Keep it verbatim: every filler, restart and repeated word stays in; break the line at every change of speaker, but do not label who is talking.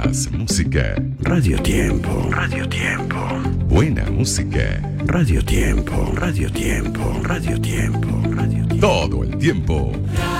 Más música.
Radio Tiempo. Radio Tiempo.
Buena música.
Radio Tiempo. Radio Tiempo. Radio Tiempo. Radio Tiempo.
Todo el tiempo.